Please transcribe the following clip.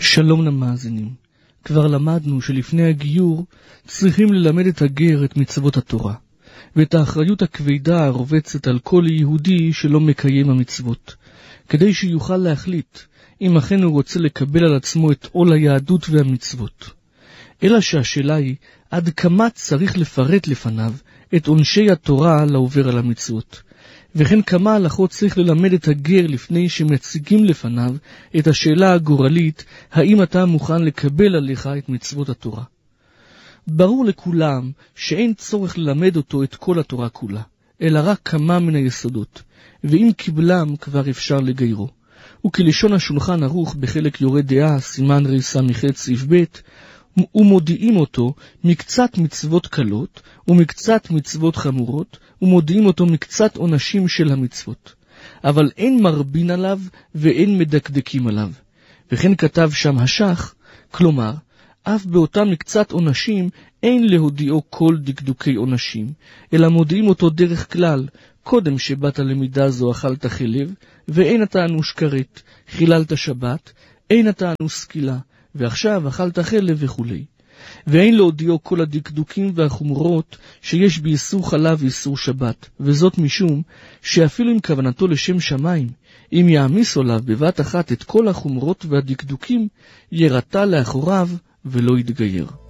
שלום למאזינים. כבר למדנו שלפני הגיור צריכים ללמד את הגר את מצוות התורה, ואת האחריות הכבדה הרובצת על כל יהודי שלא מקיים המצוות, כדי שיוכל להחליט אם אכן הוא רוצה לקבל על עצמו את עול היהדות והמצוות. אלא שהשאלה היא עד כמה צריך לפרט לפניו את עונשי התורה לעובר על המצוות, וכן כמה הלכות צריך ללמד את הגר לפני שמציגים לפניו את השאלה הגורלית, האם אתה מוכן לקבל עליך את מצוות התורה. ברור לכולם שאין צורך ללמד אותו את כל התורה כולה, אלא רק כמה מן היסודות, ואם קיבלם כבר אפשר לגיירו. וכלשון השולחן ערוך בחלק יורה דעה, סימן רס"ח סעיף ב', ומודיעים אותו מקצת מצוות קלות ומקצת מצוות חמורות, ומודיעים אותו מקצת עונשים של המצוות. אבל אין מרבין עליו ואין מדקדקים עליו. וכן כתב שם השח, כלומר, אף באותם מקצת עונשים אין להודיעו כל דקדוקי עונשים, אלא מודיעים אותו דרך כלל, קודם שבאת למידה זו אכלת חלב, ואין אתה אנוש כרת, חיללת שבת, אין אתה אנוש סקילה, ועכשיו אכלת חלב וכו'. ואין להודיעו כל הדקדוקים והחומרות שיש באיסור חלב ואיסור שבת, וזאת משום שאפילו עם כוונתו לשם שמיים, אם יעמיס עליו בבת אחת את כל החומרות והדקדוקים, ירתה לאחוריו ולא יתגייר.